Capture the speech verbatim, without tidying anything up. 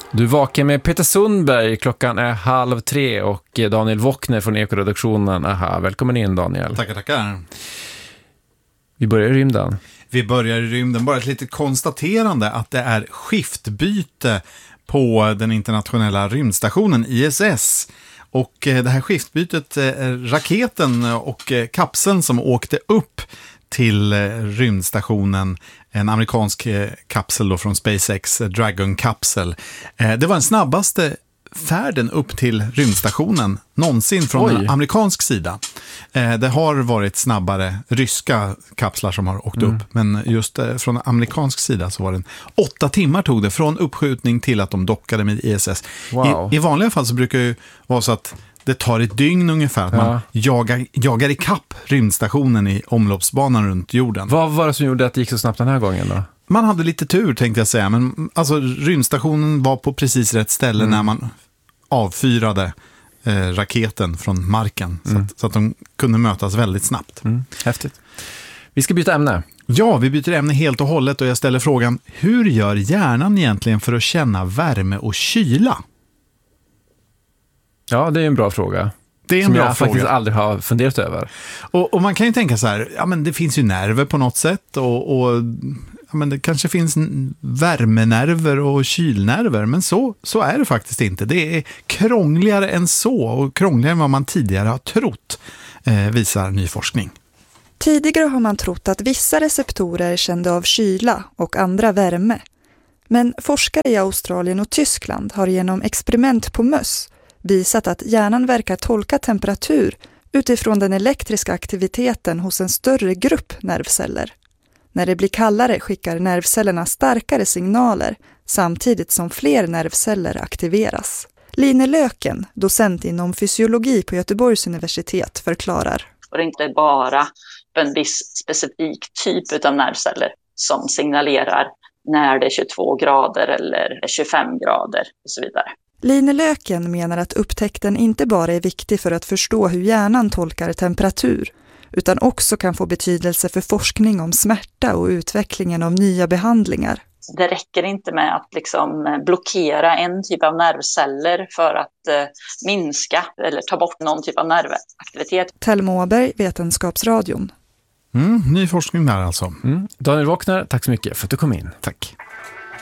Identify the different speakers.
Speaker 1: Du vakar med Peter Sundberg, klockan är halv tre och Daniel Wockner från Ekoredaktionen är här. Välkommen in, Daniel.
Speaker 2: Tackar, tackar.
Speaker 1: Vi börjar i rymden.
Speaker 2: Vi börjar i rymden. Bara ett litet konstaterande att det är skiftbyte på den internationella rymdstationen I S S. Och det här skiftbytet, raketen och kapseln som åkte upp till rymdstationen, en amerikansk kapsel då från SpaceX, Dragon-kapsel. Det var den snabbaste färden upp till rymdstationen någonsin från Oj. amerikansk sida. Det har varit snabbare ryska kapslar som har åkt mm. upp, men just från amerikansk sida så var det åtta timmar tog det från uppskjutning till att de dockade med I S S.
Speaker 1: Wow.
Speaker 2: I, I vanliga fall så brukar det ju vara så att det tar ett dygn ungefär att ja. man jagar, jagar i kapp rymdstationen i omloppsbanan runt jorden.
Speaker 1: Vad var det som gjorde att det gick så snabbt den här gången då?
Speaker 2: Man hade lite tur tänkte jag säga, men alltså rymdstationen var på precis rätt ställe mm. när man avfyrade eh, raketen från marken mm. så, att, så att de kunde mötas väldigt snabbt.
Speaker 1: Mm. Häftigt. Vi ska byta ämne.
Speaker 2: Ja, vi byter ämne helt och hållet och jag ställer frågan, hur gör hjärnan egentligen för att känna värme och kyla?
Speaker 1: Ja, det är en bra fråga.
Speaker 2: Det är en
Speaker 1: som
Speaker 2: bra
Speaker 1: jag
Speaker 2: fråga.
Speaker 1: faktiskt aldrig har funderat över.
Speaker 2: Och, och man kan ju tänka så här, ja men det finns ju nerver på något sätt och, och ja, men det kanske finns värmenerver och kylnerver, men så, så är det faktiskt inte. Det är krångligare än så och krångligare än vad man tidigare har trott, eh, visar ny forskning.
Speaker 3: Tidigare har man trott att vissa receptorer kände av kyla och andra värme. Men forskare i Australien och Tyskland har genom experiment på möss visat att hjärnan verkar tolka temperatur utifrån den elektriska aktiviteten hos en större grupp nervceller. När det blir kallare skickar nervcellerna starkare signaler samtidigt som fler nervceller aktiveras. Line Löken, docent inom fysiologi på Göteborgs universitet, förklarar.
Speaker 4: Och det är inte bara en viss specifik typ av nervceller som signalerar när det är tjugotvå grader eller tjugofem grader och så vidare.
Speaker 3: Line Löken menar att upptäckten inte bara är viktig för att förstå hur hjärnan tolkar temperatur, utan också kan få betydelse för forskning om smärta och utvecklingen av nya behandlingar.
Speaker 4: Det räcker inte med att liksom blockera en typ av nervceller för att eh, minska eller ta bort någon typ av nervaktivitet.
Speaker 3: Telma Åberg, Vetenskapsradion.
Speaker 2: Mm, ny forskning där alltså.
Speaker 1: Mm. Daniel Wockner, tack så mycket för att du kom in.
Speaker 2: Tack.